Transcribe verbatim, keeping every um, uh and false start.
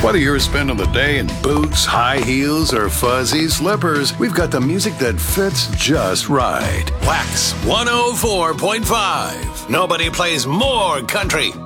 Whether you're spending the day in boots, high heels, or fuzzy slippers, we've got the music that fits just right. Wax one oh four point five. Nobody plays more country.